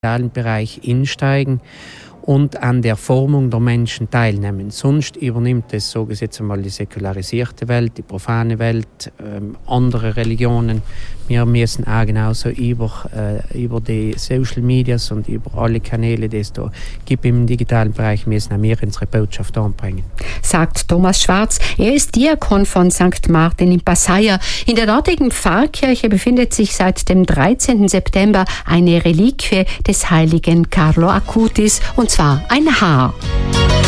digitalen Bereich einsteigen und an der Formung der Menschen teilnehmen. Sonst übernimmt es, so jetzt einmal, die säkularisierte Welt, die profane Welt, andere Religionen. Wir müssen auch genauso über die Social Medias und über alle Kanäle, die es da gibt im digitalen Bereich, müssen auch wir unsere Botschaft anbringen. Sagt Thomas Schwarz. Er ist Diakon von St. Martin in Passaia. In der dortigen Pfarrkirche befindet sich seit dem 13. September eine Reliquie des heiligen Carlo Acutis, und zwar ein Haar.